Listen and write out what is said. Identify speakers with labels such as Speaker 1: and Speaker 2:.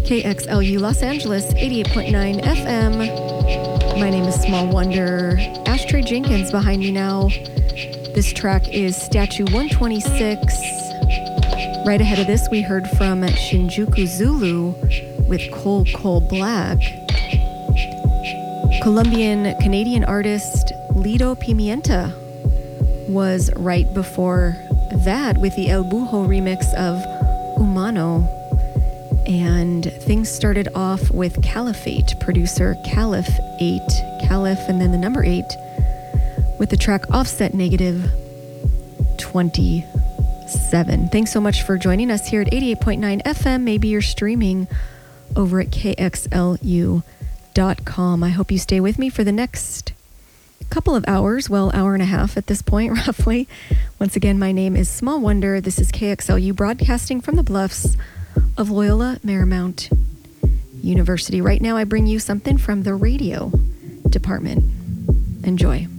Speaker 1: KXLU Los Angeles, 88.9 FM. My name is Small Wonder. Ashtray Jenkins behind me now. This track is Statue 126. Right ahead of this, we heard from Shinjuku Zulu with Coal Coal Black. Colombian-Canadian artist Lido Pimienta was right before that with the El Bujo remix of Humano. And things started off with Caliphate, producer Caliph 8, Caliph and then the number 8, with the track Offset Negative 27. Thanks so much for joining us here at 88.9 FM. Maybe you're streaming over at KXLU.com. I hope you stay with me for the next couple of hours, well, hour and a half at this point, roughly. Once again, my name is Small Wonder. This is KXLU broadcasting from the bluffs of Loyola Marymount University. Right now, I bring you something from the radio department. Enjoy.